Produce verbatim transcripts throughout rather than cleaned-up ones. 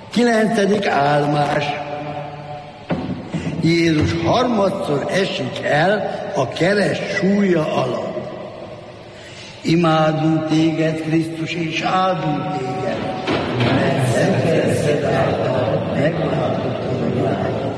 Kilencedik álmás. Jézus harmadszor esik el a kereszt súlya alatt. Imádunk téged, Krisztus, és áldunk téged, mert szent kereszted által megváltottad a világot.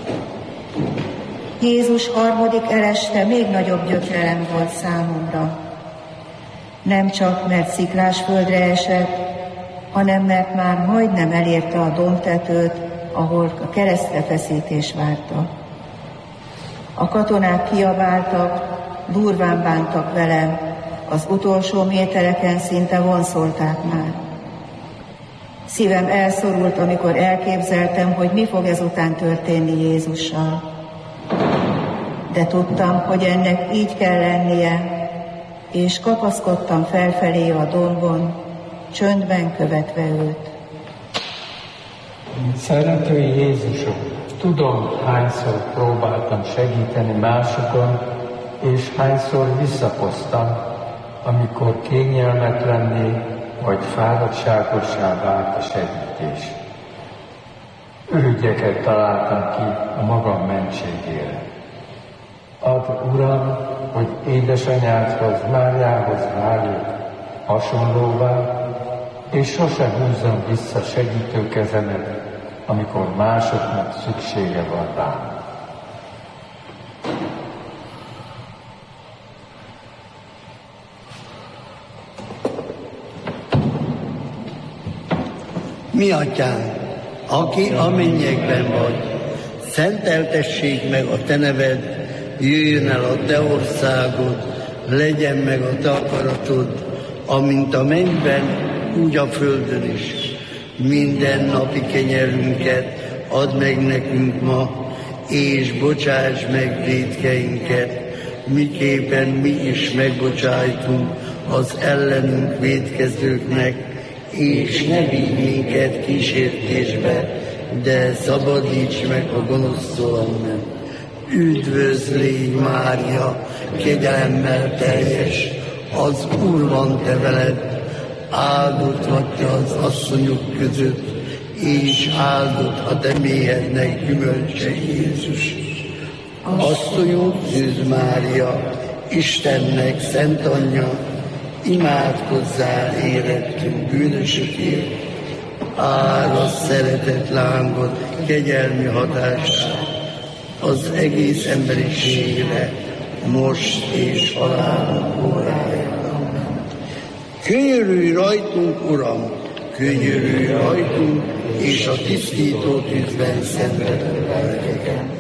Jézus harmadik eleste még nagyobb gyötrelem volt számomra. Nem csak, mert sziklás földre esett, hanem mert már majdnem elérte a dombtetőt, ahol a keresztrefeszítés várta. A katonák kiabáltak, durván bántak velem, az utolsó métereken szinte vonszolták már. Szívem elszorult, amikor elképzeltem, hogy mi fog ezután történni Jézussal. De tudtam, hogy ennek így kell lennie, és kapaszkodtam felfelé a dombon, csöndben követve őt. Szerető Jézusom, tudom, hányszor próbáltam segíteni másokon, és hányszor visszakoztam, amikor kényelmetlenné vagy fáradtságossá vált a segítés. Ürügyeket találtam ki a magam mentségére. Add, Uram, hogy édesanyádhoz, Máriához váljak hasonlóvá, és sose húzzam vissza segítő kezemet, amikor másoknak szüksége van rám. Mi atyánk, aki a mennyekben vagy, szenteltessék meg a te neved, jöjjön el a te országod, legyen meg a te akaratod, amint a mennyben, úgy a földön is. Minden napi kenyerünket add meg nekünk ma, és bocsáss meg vétkeinket, miképpen mi is megbocsájtunk az ellenünk vétkezőknek, és ne vigy minket kísértésbe, de szabadíts meg a gonosztól, amen. Üdvözlégy, Mária, kegyelemmel teljes, az Úr van te veled, áldott vagy te az asszonyok között, és áldott a te méhednek gyümölcse, Jézus. Asszonyok, Szűz Mária, Istennek szent anyja, imádkozzál érettünk bűnösökért, árasz szeretett lángot, kegyelmi hatását az egész emberiségre, most és halálunk órájában. Könyörülj rajtunk, Uram, könyörülj rajtunk, és a tisztító tűzben szenvedő lelkeken.